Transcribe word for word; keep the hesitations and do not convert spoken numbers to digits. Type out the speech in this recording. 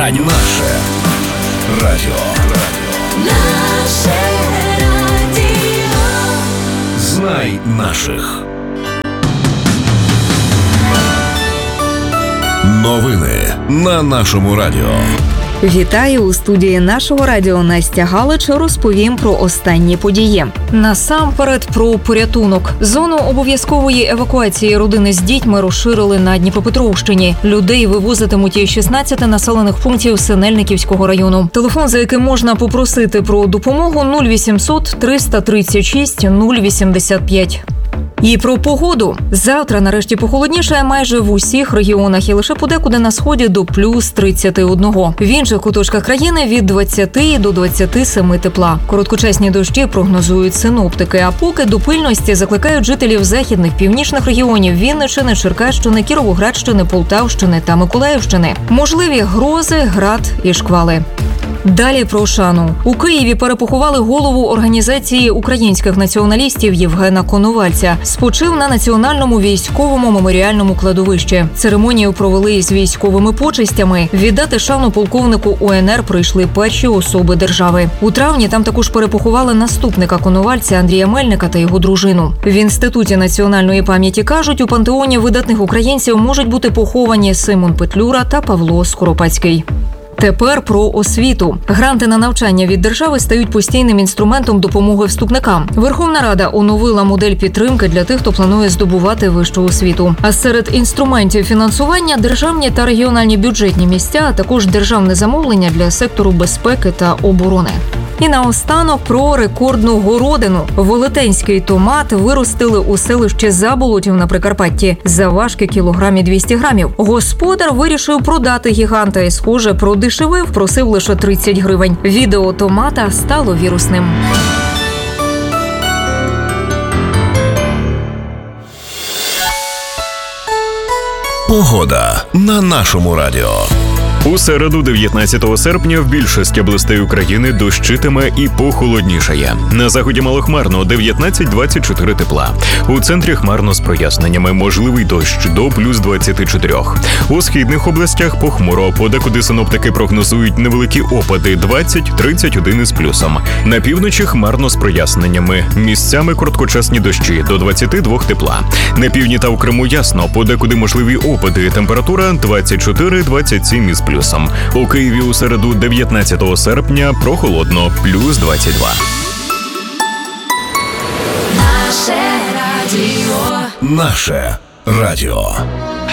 радіо. Наше радіо. Наше радіо. Знай наших. Новини на нашому радіо. Вітаю! У студії нашого радіо Настя Галич розповім про останні події. Насамперед про порятунок. Зону обов'язкової евакуації родини з дітьми розширили на Дніпропетровщині. Людей вивозитимуть із шістнадцяти населених пунктів Синельниківського району. Телефон, за яким можна попросити про допомогу, нуль вісімсот триста тридцять шість нуль вісімдесят п'ять. І про погоду. Завтра нарешті похолодніше майже в усіх регіонах і лише подекуди на сході до плюс тридцять один. В інших куточках країни від двадцяти до двадцяти семи тепла. Короткочасні дощі прогнозують синоптики, а поки до пильності закликають жителів західних північних регіонів Вінниччини, Черкащини, Кіровоградщини, Полтавщини та Миколаївщини. Можливі грози, град і шквали. Далі про шану. У Києві перепоховали голову організації українських націоналістів Євгена Коновальця. Спочив на Національному військовому меморіальному кладовищі. Церемонію провели із військовими почестями. Віддати шану полковнику УНР прийшли перші особи держави. У травні там також перепоховали наступника Коновальця Андрія Мельника та його дружину. В Інституті національної пам'яті кажуть, у пантеоні видатних українців можуть бути поховані Симон Петлюра та Павло Скоропадський. Тепер про освіту. Гранти на навчання від держави стають постійним інструментом допомоги вступникам. Верховна Рада оновила модель підтримки для тих, хто планує здобувати вищу освіту. А серед інструментів фінансування – державні та регіональні бюджетні місця, а також державне замовлення для сектору безпеки та оборони. І наостанок про рекордну городину. Велетенський томат виростили у селищі Заболотів на Прикарпатті. Завважки кілограмі двісті грамів. Господар вирішив продати гіганта і, схоже, продешевив, просив лише тридцять гривень. Відео томата стало вірусним. Погода на нашому радіо. У середу, дев'ятнадцятого серпня, в більшості областей України дощитиме і похолоднішає. На заході малохмарно дев'ятнадцять - двадцять чотири тепла. У центрі хмарно з проясненнями, можливий дощ до плюс двадцяти чотирьох. У східних областях похмуро, подекуди синоптики прогнозують невеликі опади двадцять - тридцять один із плюсом. На півночі хмарно з проясненнями, місцями короткочасні дощі до двадцяти двох тепла. На півдні та у Криму ясно, подекуди можливі опади, температура двадцять чотири - двадцять сім із плюсом. У Києві у середу, дев'ятнадцятого серпня, прохолодно, плюс двадцять два. Наше радіо. Наше радіо.